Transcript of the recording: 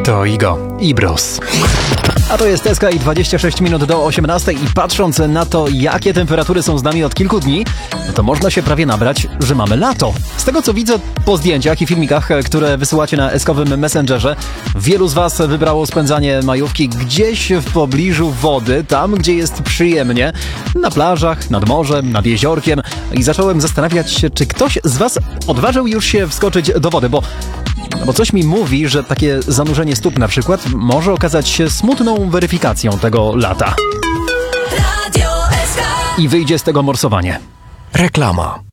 To Igo i Bruce. A to jest SK i 26 minut do 18 i patrząc na to, jakie temperatury są z nami od kilku dni, no to można się prawie nabrać, że mamy lato. Z tego co widzę po zdjęciach i filmikach, które wysyłacie na eskowym Messengerze, wielu z was wybrało spędzanie majówki gdzieś w pobliżu wody, tam gdzie jest przyjemnie, na plażach, nad morzem, nad jeziorkiem i zacząłem zastanawiać się, czy ktoś z was odważył już się wskoczyć do wody, bo coś mi mówi, że takie zanurzenie stóp na przykład może okazać się smutną weryfikacją tego lata. I wyjdzie z tego morsowanie. Reklama.